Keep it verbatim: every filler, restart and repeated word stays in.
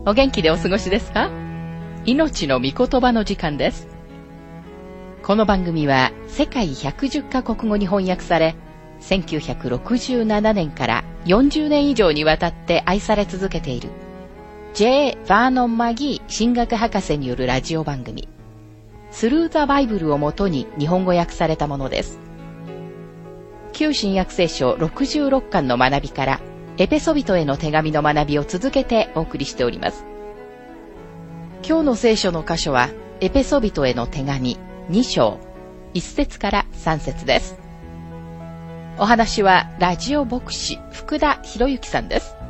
お元気でお過ごしですか？命の御言葉の時間です。この番組は世界ひゃくじゅっカ国語に翻訳され、せんきゅうひゃくろくじゅうななねんからよんじゅうねん以上にわたって愛され続けている J. バーノン・マギー神学博士によるラジオ番組スルー・ザ・バイブルをもとに日本語訳されたものです。旧新約聖書ろくじゅうろっかんの学びからエペソビトへの手紙の学びを続けてお送りしております。今日の聖書の箇所はエペソビトへの手紙に章いっ節からさん節です。お話はラジオ牧師福田博之さんです。